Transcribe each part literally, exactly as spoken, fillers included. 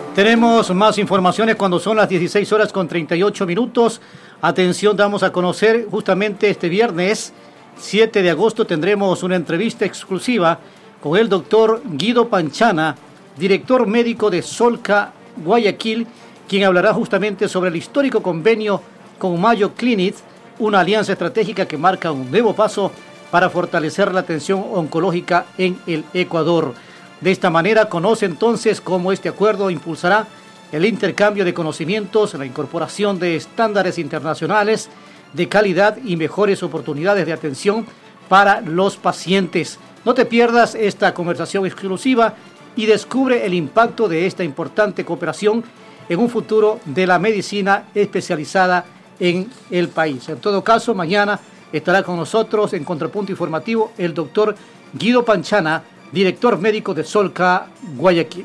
Tenemos más informaciones cuando son las dieciséis horas con treinta y ocho minutos. Atención, damos a conocer justamente este viernes siete de agosto tendremos una entrevista exclusiva con el doctor Guido Panchana, director médico de Solca Guayaquil, quien hablará justamente sobre el histórico convenio con Mayo Clinic, una alianza estratégica que marca un nuevo paso para fortalecer la atención oncológica en el Ecuador. De esta manera conoce entonces cómo este acuerdo impulsará el intercambio de conocimientos, la incorporación de estándares internacionales de calidad y mejores oportunidades de atención para los pacientes. No te pierdas esta conversación exclusiva y descubre el impacto de esta importante cooperación en un futuro de la medicina especializada en el país. En todo caso, mañana estará con nosotros en Contrapunto Informativo el doctor Guido Panchana, director médico de Solca Guayaquil.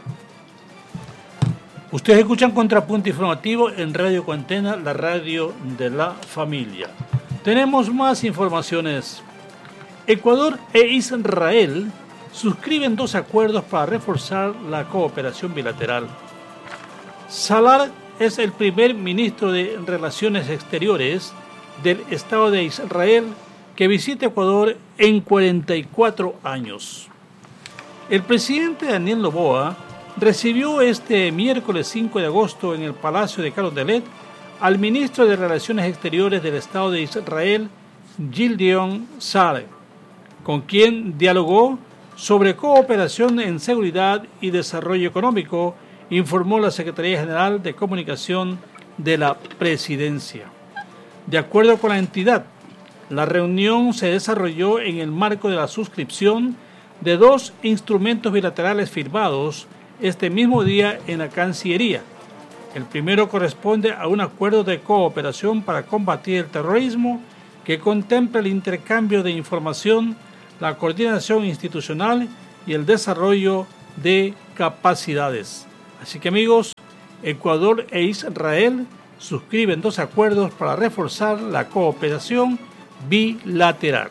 Ustedes escuchan Contrapunto Informativo en Radio Cuarentena, la radio de la familia. Tenemos más informaciones. Ecuador e Israel suscriben dos acuerdos para reforzar la cooperación bilateral. Salah es el primer ministro de Relaciones Exteriores del Estado de Israel que visita Ecuador en cuarenta y cuatro años. El presidente Daniel Noboa recibió este miércoles cinco de agosto en el Palacio de Carondelet al ministro de Relaciones Exteriores del Estado de Israel, Gideon Sa'ar, con quien dialogó sobre cooperación en seguridad y desarrollo económico, informó la Secretaría General de Comunicación de la Presidencia. De acuerdo con la entidad, la reunión se desarrolló en el marco de la suscripción de dos instrumentos bilaterales firmados este mismo día en la Cancillería. El primero corresponde a un acuerdo de cooperación para combatir el terrorismo que contempla el intercambio de información, la coordinación institucional y el desarrollo de capacidades. Así que amigos, Ecuador e Israel suscriben dos acuerdos para reforzar la cooperación bilateral.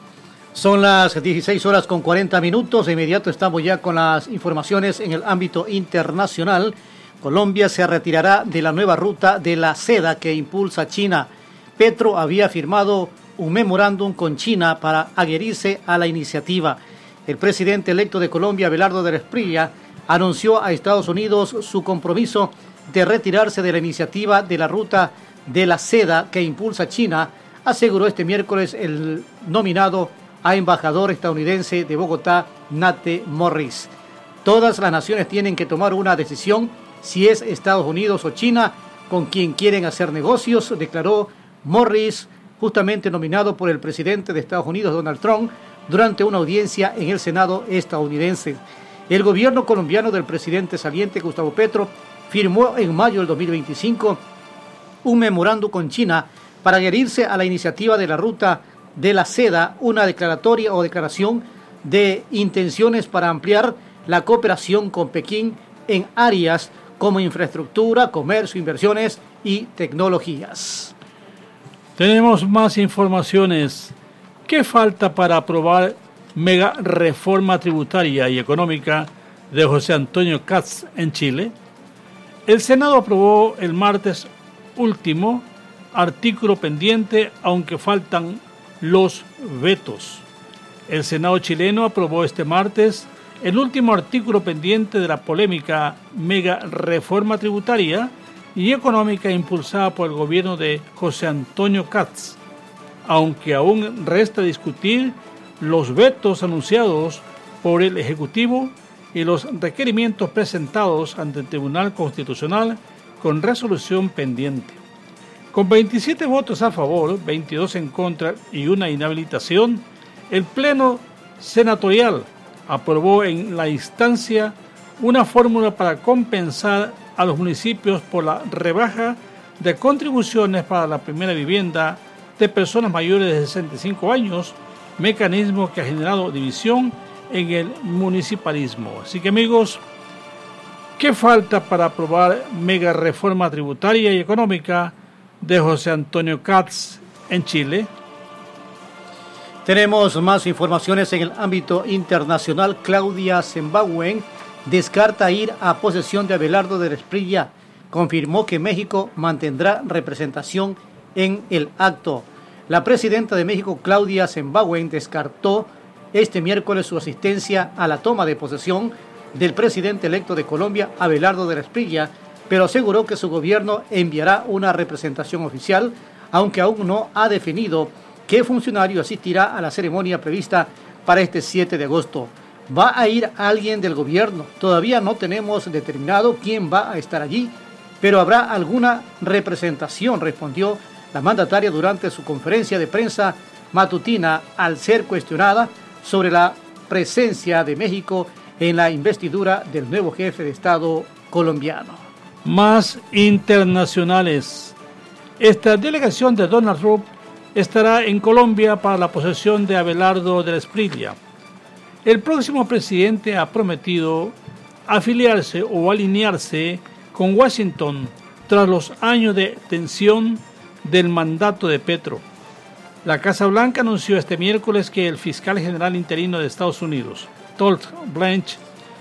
Son las dieciséis horas con cuarenta minutos. De inmediato estamos ya con las informaciones en el ámbito internacional. Colombia se retirará de la nueva ruta de la seda que impulsa China. Petro había firmado un memorándum con China para adherirse a la iniciativa. El presidente electo de Colombia, Abelardo de la Espriella, anunció a Estados Unidos su compromiso de retirarse de la iniciativa de la ruta de la seda que impulsa China, aseguró este miércoles el nominado a embajador estadounidense de Bogotá, Nate Morris. Todas las naciones tienen que tomar una decisión si es Estados Unidos o China con quien quieren hacer negocios, declaró Morris, justamente nominado por el presidente de Estados Unidos, Donald Trump, durante una audiencia en el Senado estadounidense. El gobierno colombiano del presidente saliente Gustavo Petro firmó en mayo del dos mil veinticinco un memorándum con China para adherirse a la iniciativa de la ruta de la seda, una declaratoria o declaración de intenciones para ampliar la cooperación con Pekín en áreas como infraestructura, comercio, inversiones y tecnologías. Tenemos más informaciones. ¿Qué falta para aprobar mega reforma tributaria y económica de José Antonio Katz en Chile? El Senado aprobó el martes último artículo pendiente, aunque faltan los vetos. El Senado chileno aprobó este martes el último artículo pendiente de la polémica mega reforma tributaria y económica impulsada por el gobierno de José Antonio Katz, aunque aún resta discutir los vetos anunciados por el Ejecutivo y los requerimientos presentados ante el Tribunal Constitucional con resolución pendiente. Con veintisiete votos a favor, veintidós en contra y una inhabilitación, el Pleno Senatorial aprobó en la instancia una fórmula para compensar a los municipios por la rebaja de contribuciones para la primera vivienda de personas mayores de sesenta y cinco años, mecanismo que ha generado división en el municipalismo. Así que amigos, ¿qué falta para aprobar mega reforma tributaria y económica de José Antonio Katz en Chile? Tenemos más informaciones en el ámbito internacional. Claudia Sheinbaum descarta ir a posesión de Abelardo de la Espriella. Confirmó que México mantendrá representación en el acto. La presidenta de México, Claudia Sheinbaum, descartó este miércoles su asistencia a la toma de posesión del presidente electo de Colombia, Abelardo de la Espriella, pero aseguró que su gobierno enviará una representación oficial, aunque aún no ha definido qué funcionario asistirá a la ceremonia prevista para este siete de agosto. ¿Va a ir alguien del gobierno? Todavía no tenemos determinado quién va a estar allí, pero habrá alguna representación, respondió la mandataria durante su conferencia de prensa matutina al ser cuestionada sobre la presencia de México en la investidura del nuevo jefe de Estado colombiano. Más internacionales. Esta delegación de Donald Trump estará en Colombia para la posesión de Abelardo de la Espriella. El próximo presidente ha prometido afiliarse o alinearse con Washington tras los años de tensión del mandato de Petro. La Casa Blanca anunció este miércoles que el fiscal general interino de Estados Unidos, Todd Blanche,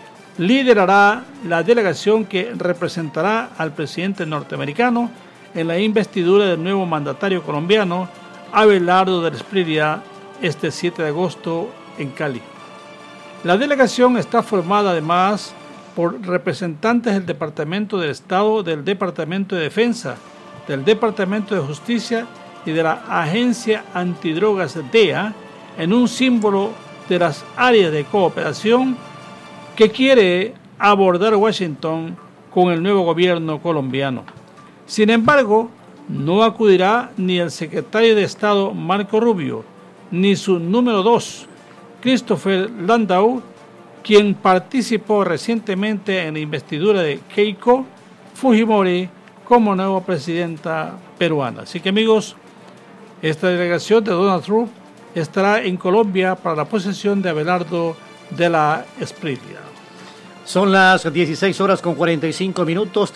liderará la delegación que representará al presidente norteamericano en la investidura del nuevo mandatario colombiano, Abelardo de la Espriella, este siete de agosto en Cali. La delegación está formada además por representantes del Departamento del Estado, del Departamento de Defensa, del Departamento de Justicia y de la Agencia Antidrogas D E A, en un símbolo de las áreas de cooperación que quiere abordar Washington con el nuevo gobierno colombiano. Sin embargo, no acudirá ni el secretario de Estado Marco Rubio, ni su número dos, Christopher Landau, quien participó recientemente en la investidura de Keiko Fujimori como nueva presidenta peruana. Así que, amigos, esta delegación de Donald Trump estará en Colombia para la posesión de Abelardo de la Espriella. Son las dieciséis horas con cuarenta y cinco minutos.